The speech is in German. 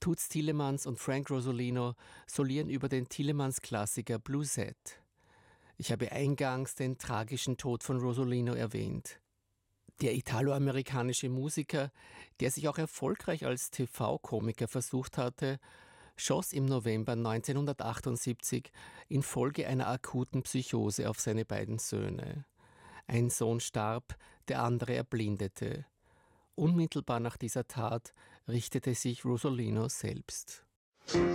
Toots Thielemans und Frank Rosolino solieren über den Thielemans-Klassiker Bluesette. Ich habe eingangs den tragischen Tod von Rosolino erwähnt. Der italoamerikanische Musiker, der sich auch erfolgreich als TV-Komiker versucht hatte, schoss im November 1978 infolge einer akuten Psychose auf seine beiden Söhne. Ein Sohn starb, der andere erblindete. Unmittelbar nach dieser Tat richtete sich Rosolino selbst.